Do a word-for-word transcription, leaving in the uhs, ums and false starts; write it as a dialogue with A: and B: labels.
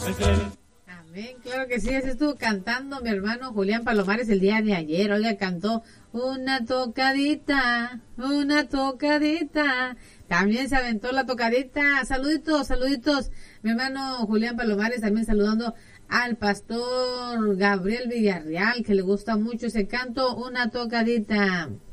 A: Amén, claro que sí, así estuvo cantando mi hermano Julián Palomares el día de ayer. Oiga, cantó una tocadita, una tocadita. También se aventó la tocadita. Saluditos, saluditos. Mi hermano Julián Palomares también saludando al pastor Gabriel Villarreal, que le gusta mucho ese canto, una tocadita.